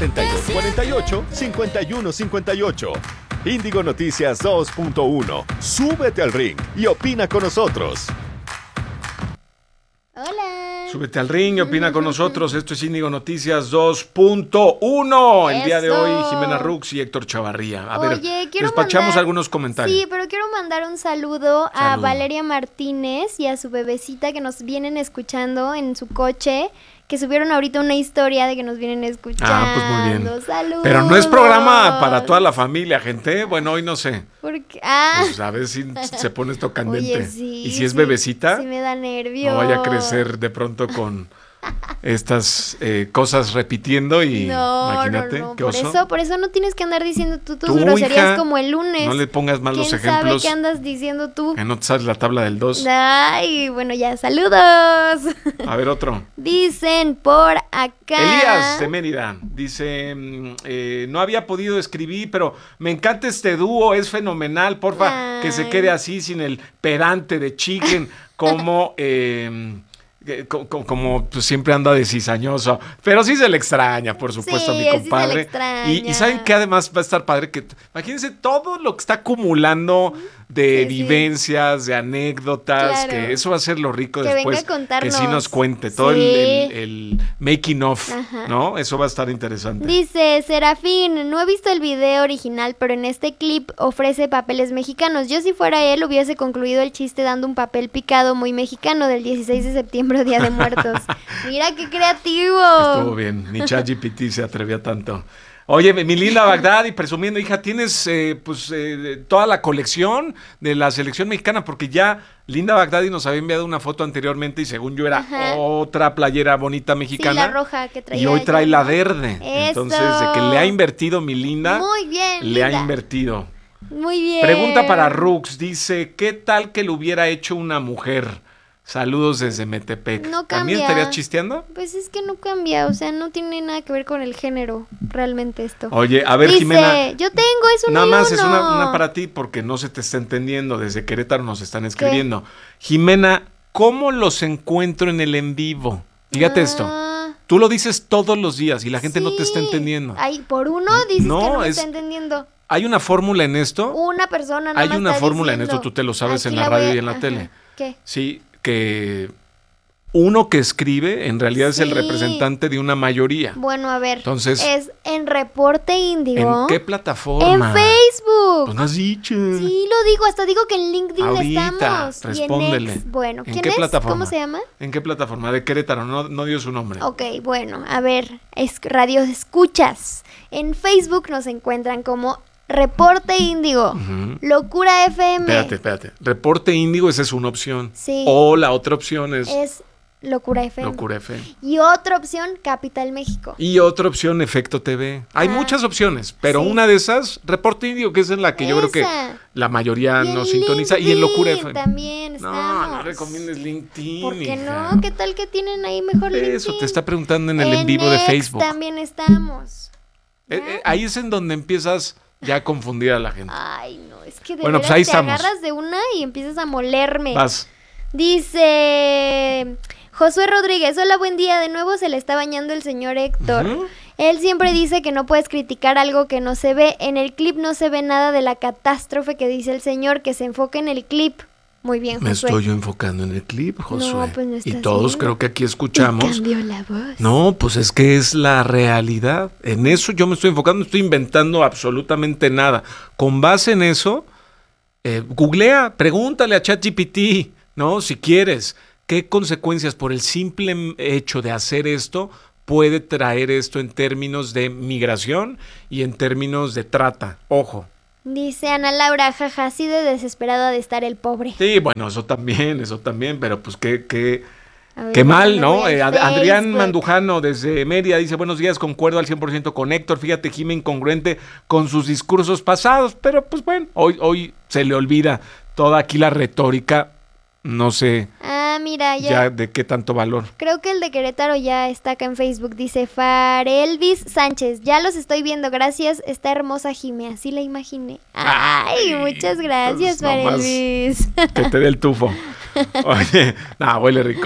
6248-5158. Índigo Noticias 2.1. Súbete al ring y opina con nosotros. Hola. Súbete al ring y opina con nosotros. Esto es Índigo Noticias 2.1. El día de hoy, Jimena Rux y Héctor Chavarría. A ver, despachamos algunos comentarios. Sí, pero quiero mandar un saludo a Valeria Martínez y a su bebecita que nos vienen escuchando en su coche. Que subieron ahorita una historia de que nos vienen escuchando. Ah, pues muy bien. Saludos. Pero no es programa para toda la familia, gente. Bueno, hoy no sé. ¿Por qué? Pues a ver si se pone esto candente. Oye, sí, y si es bebecita, sí me da nervios. no vaya a crecer de pronto con estas cosas repitiendo y imagínate. No. Qué oso. Por eso no tienes que andar diciendo tus groserías, hija, como el lunes. No le pongas mal los ejemplos. ¿Quién sabe qué andas diciendo tú? Que no te sabes la tabla del 2. Ay, bueno, ya, saludos. A ver, otro. Dicen por acá. Elías de Mérida dice, no había podido escribir, pero me encanta este dúo, es fenomenal, porfa, que se quede así sin el pedante de Chicken, como pues, siempre anda de cizañoso, pero sí se le extraña, por supuesto, a mi compadre. Sí se le extraña. Y saben que además va a estar padre que, imagínense todo lo que está acumulando de vivencias, de anécdotas, que eso va a ser lo rico que después, que sí nos cuente todo el making of, ¿no? Eso va a estar interesante. Dice Serafín, no he visto el video original, pero en este clip ofrece papeles mexicanos. Yo si fuera él hubiese concluido el chiste dando un papel picado muy mexicano del 16 de septiembre, Día de Muertos. Mira qué creativo. Estuvo bien, ni ChatGPT se atrevía tanto. Oye, mi linda Bagdad, y presumiendo, hija, tienes toda la colección de la selección mexicana, porque ya Linda Bagdadi nos había enviado una foto anteriormente y según yo era otra playera bonita mexicana. Sí, la roja que traía. Y hoy trae la verde. Eso. Entonces, de que le ha invertido mi Linda. Muy bien, le Linda. ha invertido. Muy bien. Pregunta para Rux, dice, ¿qué tal que lo hubiera hecho una mujer? Saludos desde Metepec. No cambia. ¿También estarías chisteando? Pues es que no cambia, o sea, no tiene nada que ver con el género, realmente esto. Oye, a ver, dice, Jimena. Yo tengo, es una nada más y es uno. una para ti porque no se te está entendiendo. Desde Querétaro nos están escribiendo. Jimena, ¿cómo los encuentro en el en vivo? Fíjate esto. Tú lo dices todos los días y la gente no te está entendiendo. Ay, por uno dices que no está entendiendo. ¿Hay una fórmula en esto? Una persona Hay una fórmula en esto, tú te lo sabes en la radio y en la tele. ¿Qué? Sí, que uno que escribe en realidad es el representante de una mayoría. Bueno, a ver. Entonces, es en Reporte Índigo. ¿En qué plataforma? En Facebook. Pues no has dicho. Sí, lo digo, hasta digo que en LinkedIn ahorita, estamos. respóndele. Y en X. Bueno, ¿En ¿quién qué es? plataforma? ¿Cómo se llama? ¿En qué plataforma? De Querétaro, no dio su nombre. Ok, bueno, a ver, es Radio Escuchas. En Facebook nos encuentran como Reporte Índigo, Locura FM. Espérate. Reporte Índigo, esa es una opción. Sí. O la otra opción es Locura FM. Locura FM. Y otra opción, Capital México. Y otra opción, Efecto TV. Hay muchas opciones, pero una de esas, Reporte Índigo, que es en la que yo creo que la mayoría nos sintoniza. Y en Locura FM. También estamos. No recomiendes LinkedIn. ¿Por qué hija? no? ¿Qué tal que tienen ahí mejor LinkedIn? Eso, te está preguntando en el en vivo de Facebook. También estamos. Ahí es en donde empiezas ya a confundir a la gente. Ay, no, es que de bueno, veras pues ahí te estamos. agarras de una y empiezas a molerme. Vas. Dice Josué Rodríguez, hola, buen día, de nuevo se le está bañando el señor Héctor. Él siempre dice que no puedes criticar algo que no se ve. En el clip no se ve nada de la catástrofe que dice el señor, que se enfoque en el clip. Muy bien, Josué. Me estoy yo enfocando en el clip, Josué. No, pues no estás y todos bien. Creo que aquí escuchamos. Cambió la voz. No, pues es que es la realidad. En eso yo me estoy enfocando, no estoy inventando absolutamente nada. Con base en eso, googlea, pregúntale a ChatGPT, ¿no? Si quieres, ¿qué consecuencias por el simple hecho de hacer esto puede traer esto en términos de migración y en términos de trata? Ojo. Dice Ana Laura, jaja, así de desesperado ha de estar el pobre. Sí, bueno, eso también, pero pues qué mal, ¿no? Adrián Mandujano desde Mérida dice, buenos días, concuerdo al 100% con Héctor, fíjate, Jimé incongruente con sus discursos pasados, pero pues bueno, hoy se le olvida toda aquí la retórica, no sé. Mira, ya de qué tanto valor. Creo que el de Querétaro ya está acá en Facebook. Dice Farelvis Sánchez. Ya los estoy viendo, gracias. Está hermosa Jimé, así la imaginé. Ay, muchas gracias, Farelvis. Que te dé el tufo. Oye, huele rico hoy.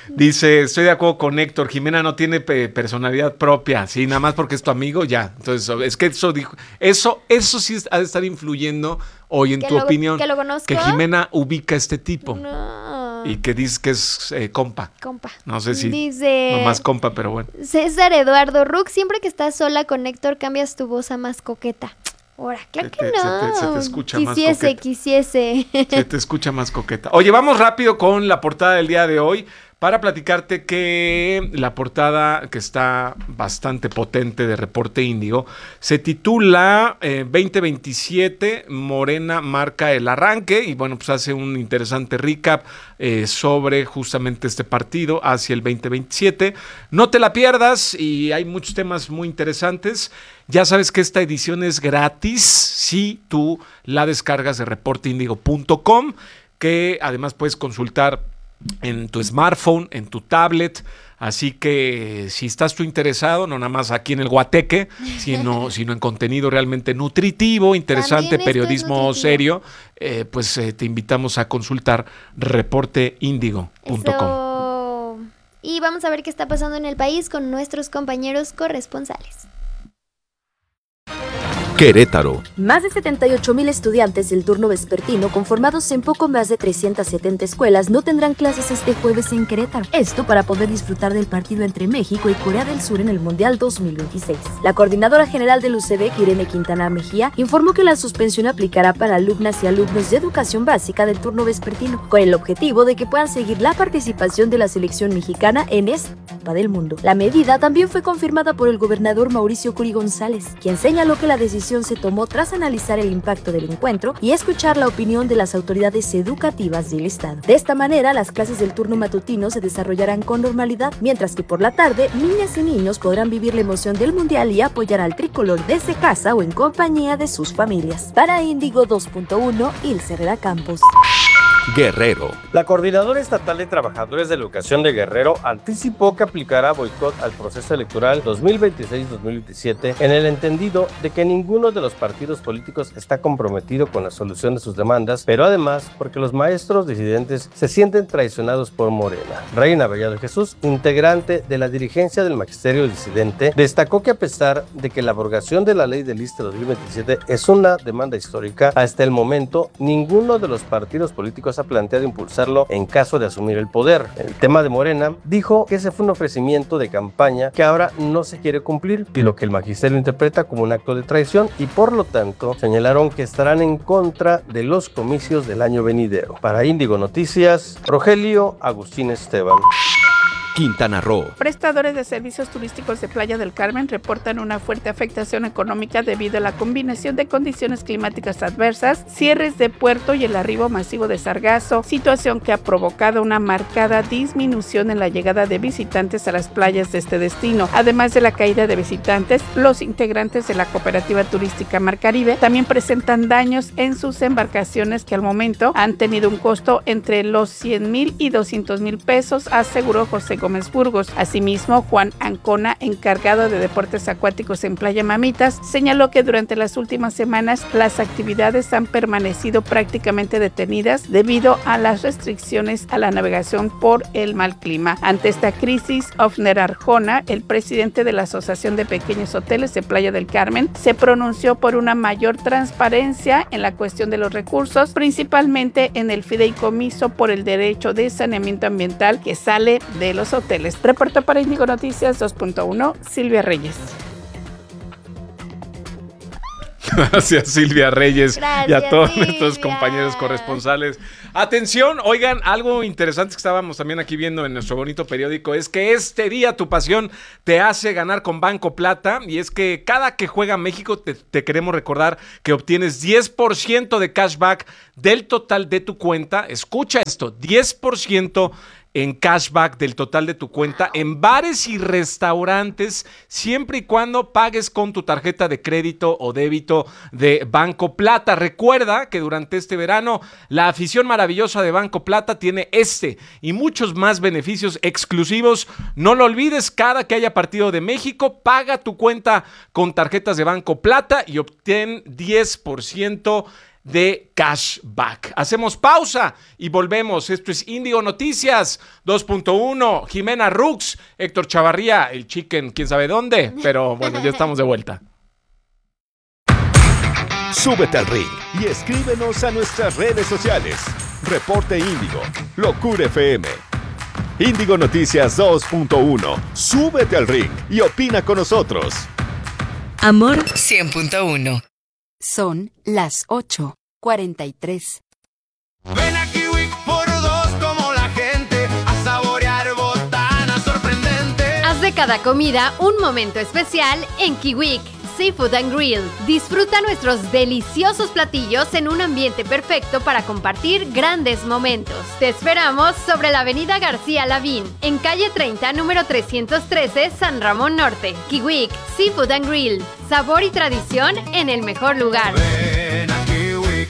Dice, estoy de acuerdo con Héctor, Jimena no tiene personalidad propia, sí, nada más porque es tu amigo, ya. Entonces, es que eso sí ha de estar influyendo hoy en tu opinión. ¿Que lo conozco? Que Jimena ubica a este tipo. No. Y que dice que es compa. Compa. No sé si dice, nomás compa, pero bueno. César Eduardo Ruck, siempre que estás sola con Héctor cambias tu voz a más coqueta. Ahora, claro que no. Se te escucha más coqueta. Quisiese. Se te escucha más coqueta. Oye, vamos rápido con la portada del día de hoy para platicarte que la portada, que está bastante potente, de Reporte Índigo, se titula 2027, Morena marca el arranque, y bueno, pues hace un interesante recap sobre justamente este partido hacia el 2027. No te la pierdas, y hay muchos temas muy interesantes. Ya sabes que esta edición es gratis si tú la descargas de reporteindigo.com, que además puedes consultar en tu smartphone, en tu tablet. Así que si estás tú interesado, no nada más aquí en el guateque, sino en contenido realmente nutritivo, interesante, periodismo serio, pues te invitamos a consultar reporteindigo.com. Y vamos a ver qué está pasando en el país con nuestros compañeros corresponsales. Querétaro. Más de 78,000 estudiantes del turno vespertino, conformados en poco más de 370 escuelas, no tendrán clases este jueves en Querétaro. Esto para poder disfrutar del partido entre México y Corea del Sur en el Mundial 2026. La coordinadora general del UCEBEC, Irene Quintana Mejía, informó que la suspensión aplicará para alumnas y alumnos de educación básica del turno vespertino, con el objetivo de que puedan seguir la participación de la selección mexicana en esta Copa del Mundo. La medida también fue confirmada por el gobernador Mauricio Curi González, quien señaló que la decisión se tomó tras analizar el impacto del encuentro y escuchar la opinión de las autoridades educativas del estado. De esta manera, las clases del turno matutino se desarrollarán con normalidad, mientras que por la tarde, niñas y niños podrán vivir la emoción del mundial y apoyar al tricolor desde casa o en compañía de sus familias. Para Índigo 2.1, Ilse Herrera Campos. Guerrero. La Coordinadora Estatal de Trabajadores de la Educación de Guerrero anticipó que aplicará boicot al proceso electoral 2026-2027 en el entendido de que ninguno de los partidos políticos está comprometido con la solución de sus demandas, pero además porque los maestros disidentes se sienten traicionados por Morena. Reina Bellado Jesús, integrante de la dirigencia del Magisterio Disidente, destacó que a pesar de que la abrogación de la ley del ISSSTE 2027 es una demanda histórica, hasta el momento ninguno de los partidos políticos ha planteado impulsarlo en caso de asumir el poder. En el tema de Morena, dijo que ese fue un ofrecimiento de campaña que ahora no se quiere cumplir, y lo que el magisterio interpreta como un acto de traición, y por lo tanto señalaron que estarán en contra de los comicios del año venidero. Para Índigo Noticias, Rogelio Agustín Esteban. Quintana Roo. Prestadores de servicios turísticos de Playa del Carmen reportan una fuerte afectación económica debido a la combinación de condiciones climáticas adversas, cierres de puerto y el arribo masivo de sargazo, situación que ha provocado una marcada disminución en la llegada de visitantes a las playas de este destino. Además de la caída de visitantes, los integrantes de la cooperativa turística Mar Caribe también presentan daños en sus embarcaciones que al momento han tenido un costo entre los 100,000 y 200,000 pesos, aseguró José Gómez Burgos. Asimismo, Juan Ancona, encargado de deportes acuáticos en Playa Mamitas, señaló que durante las últimas semanas las actividades han permanecido prácticamente detenidas debido a las restricciones a la navegación por el mal clima. Ante esta crisis, Ofner Arjona, el presidente de la Asociación de Pequeños Hoteles de Playa del Carmen, se pronunció por una mayor transparencia en la cuestión de los recursos, principalmente en el fideicomiso por el derecho de saneamiento ambiental que sale de los hoteles. Reportó para Índigo Noticias 2.1, Silvia Reyes. Gracias, Silvia Reyes. Gracias, y a todos Silvia. nuestros compañeros corresponsales. Atención, oigan, algo interesante que estábamos también aquí viendo en nuestro bonito periódico es que este día tu pasión te hace ganar con Banco Plata, y es que cada que juega México te queremos recordar que obtienes 10% de cashback del total de tu cuenta. Escucha esto, 10% en cashback del total de tu cuenta en bares y restaurantes, siempre y cuando pagues con tu tarjeta de crédito o débito de Banco Plata. Recuerda que durante este verano la afición maravillosa de Banco Plata tiene este y muchos más beneficios exclusivos. No lo olvides, cada que haya partido de México, paga tu cuenta con tarjetas de Banco Plata y obtén 10% de cashback. Hacemos pausa y volvemos. Esto es Índigo Noticias 2.1. Jimena Rux, Héctor Chavarría, el chicken, quién sabe dónde, pero bueno, ya estamos de vuelta. Súbete al ring y escríbenos a nuestras redes sociales. Reporte Índigo, Locura FM. Índigo Noticias 2.1. Súbete al ring y opina con nosotros. Amor 100.1. Son las 8:43. Ven a Kiwik por 2 como la gente a saborear botanas sorprendentes. Haz de cada comida un momento especial en Kiwik Seafood and Grill. Disfruta nuestros deliciosos platillos en un ambiente perfecto para compartir grandes momentos. Te esperamos sobre la avenida García Lavín, en calle 30, número 313, San Ramón Norte. Kiwik Seafood and Grill. Sabor y tradición en el mejor lugar. Ven a Kiwik.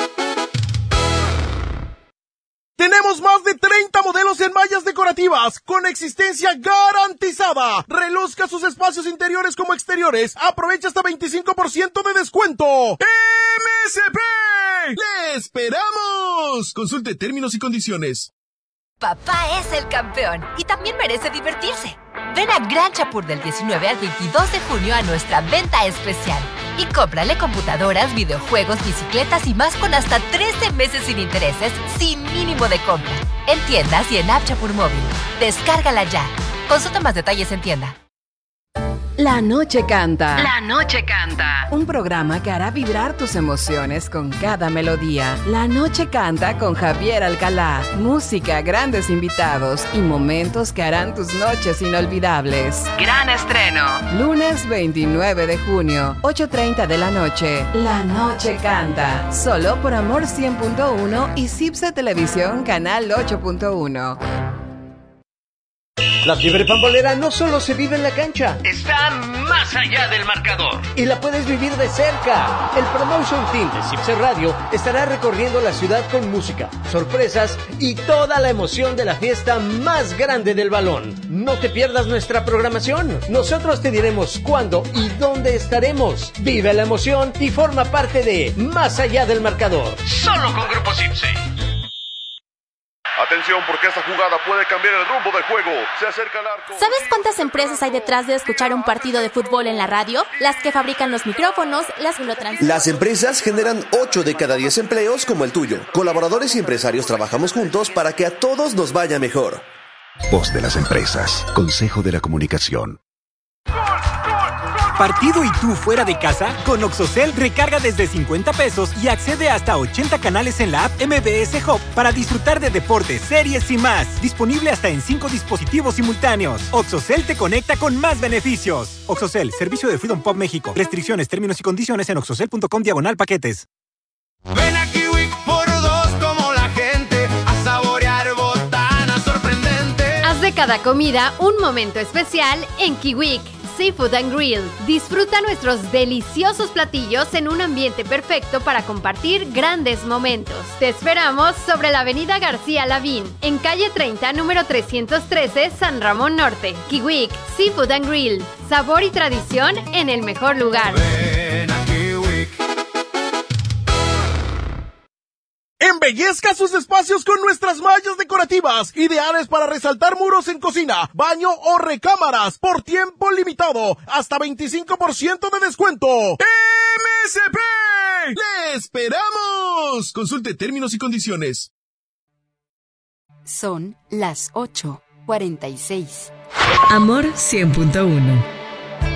Tenemos más de 30 modelos en mallas decorativas con existencia garantizada. Reluzca sus espacios interiores como exteriores. Aprovecha hasta 25% de descuento. MSP. ¡Le esperamos! Consulte términos y condiciones. Papá es el campeón y también merece divertirse. Ven a Gran Chapur del 19 al 22 de junio a nuestra venta especial y cómprale computadoras, videojuegos, bicicletas y más con hasta 13 meses sin intereses, sin mínimo de compra. En tiendas y en App Chapur Móvil. Descárgala ya. Consulta más detalles en tienda. La Noche Canta. La Noche Canta. Un programa que hará vibrar tus emociones con cada melodía. La Noche Canta con Javier Alcalá. Música, grandes invitados y momentos que harán tus noches inolvidables. Gran estreno. Lunes 29 de junio, 8:30 de la noche. La Noche Canta. Solo por Amor 100.1 y Cipse Televisión Canal 8.1. La fiebre pambolera no solo se vive en la cancha, está más allá del marcador y la puedes vivir de cerca. El Promotion Team de Cipse Radio estará recorriendo la ciudad con música, sorpresas y toda la emoción de la fiesta más grande del balón. No te pierdas nuestra programación. Nosotros te diremos cuándo y dónde estaremos. Vive la emoción y forma parte de Más allá del marcador. Solo con Grupo Cipse. Atención, porque esta jugada puede cambiar el rumbo del juego. Se acerca el arco. ¿Sabes cuántas empresas hay detrás de escuchar un partido de fútbol en la radio? Las que fabrican los micrófonos, las que lo transmiten. Las empresas generan 8 de cada 10 empleos como el tuyo. Colaboradores y empresarios trabajamos juntos para que a todos nos vaya mejor. Voz de las empresas. Consejo de la Comunicación. ¿Partido y tú fuera de casa? Con Oxocel recarga desde 50 pesos y accede hasta 80 canales en la app MBS Hub para disfrutar de deportes, series y más. Disponible hasta en 5 dispositivos simultáneos. Oxocel te conecta con más beneficios. Oxocel, servicio de Freedom Pop México. Restricciones, términos y condiciones en oxocel.com/paquetes. Ven a Kiwik por 2 como la gente a saborear botanas sorprendentes. Haz de cada comida un momento especial en Kiwik Seafood and Grill. Disfruta nuestros deliciosos platillos en un ambiente perfecto para compartir grandes momentos. Te esperamos sobre la avenida García Lavín, en calle 30, número 313, San Ramón Norte. Kiwik Seafood and Grill. Sabor y tradición en el mejor lugar. Ven a Kiwik. Embellezca sus espacios con nuestras mallas decorativas, ideales para resaltar muros en cocina, baño o recámaras, por tiempo limitado, hasta 25% de descuento. ¡MSP! ¡Le esperamos! Consulte términos y condiciones. Son las 8:46. Amor 100.1.